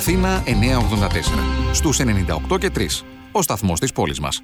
Αθήνα 984. Στους 98 και 3. Ο σταθμός της πόλης μας.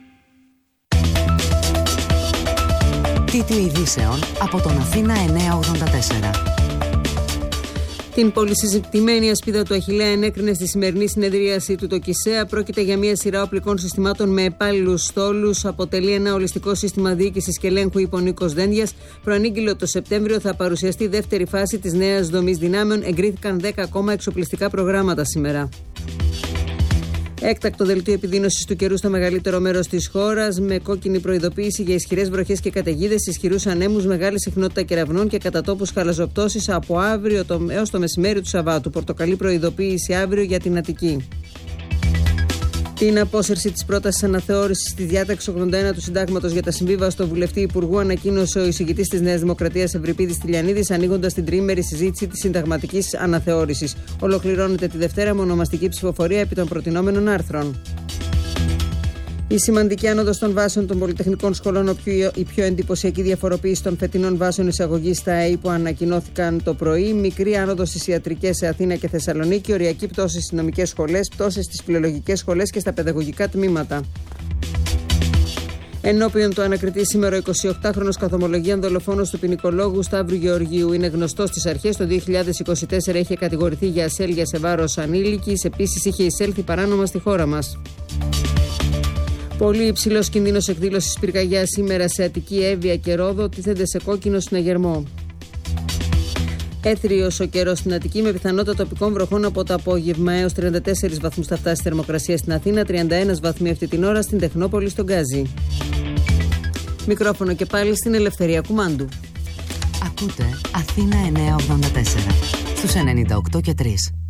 Τίτλοι ειδήσεων από τον Αθήνα 984. Την πολυσυζητημένη ασπίδα του Αχιλλέα ενέκρινε στη σημερινή συνεδρίαση του το ΚΙΣΕΑ. Πρόκειται για μια σειρά οπλικών συστημάτων με επάλληλους στόλους. Αποτελεί ένα ολιστικό σύστημα διοίκησης και ελέγχου, είπε ο Νίκος Δένδιας. Προανήγγειλε το Σεπτέμβριο θα παρουσιαστεί δεύτερη φάση της νέας δομής δυνάμεων. Εγκρίθηκαν 10 ακόμα εξοπλιστικά προγράμματα σήμερα. Έκτακτο δελτίο επιδείνωσης του καιρού στο μεγαλύτερο μέρος της χώρας, με κόκκινη προειδοποίηση για ισχυρές βροχές και καταιγίδες, ισχυρούς ανέμους, μεγάλη συχνότητα κεραυνών και κατά τόπους χαλαζοπτώσεις από αύριο έως το μεσημέρι του Σαββάτου. Πορτοκαλί προειδοποίηση αύριο για την Αττική. Την απόσυρση της πρότασης αναθεώρησης της διάταξης 81 του Συντάγματος για τα συμβίβαστο βουλευτή Υπουργού ανακοίνωσε ο εισηγητής της Νέας Δημοκρατίας Ευρυπίδης Τηλιανίδης, ανοίγοντας την τριήμερη συζήτηση της συνταγματικής αναθεώρησης. Ολοκληρώνεται τη Δευτέρα με ονομαστική ψηφοφορία επί των προτινόμενων άρθρων. Η σημαντική άνοδος των βάσεων των πολυτεχνικών σχολών, η πιο εντυπωσιακή διαφοροποίηση των φετινών βάσεων εισαγωγής στα ΑΕΗ που ανακοινώθηκαν το πρωί, μικρή άνοδος στις ιατρικές σε Αθήνα και Θεσσαλονίκη, οριακή πτώση στις νομικές σχολές, πτώση στις φιλολογικές σχολές και στα παιδαγωγικά τμήματα. Ενώπιον του ανακριτή σήμερα ο 28χρονος καθομολογίαν δολοφόνος του ποινικολόγου Σταύρου Γεωργίου. Είναι γνωστός στις αρχές. Το 2024 είχε κατηγορηθεί για ασέλγεια σε βάρος ανήλικης. Επίσης είχε εισέλθει παράνομα στη χώρα μας. Πολύ υψηλός κινδύνος εκδήλωσης πυρκαγιάς σήμερα σε Αττική, Εύβοια και Ρόδο, τίθενται σε κόκκινο συναγερμό. Έθριος ο καιρός στην Αττική με πιθανότητα τοπικών βροχών από το απόγευμα. Έως 34 βαθμούς θα φτάσει η θερμοκρασία στην Αθήνα, 31 βαθμοί αυτή την ώρα στην Τεχνόπολη στον Γκάζι. Μικρόφωνο και πάλι στην Ελευθερία Κουμάντου. Ακούτε Αθήνα 984 στους 98 και 3.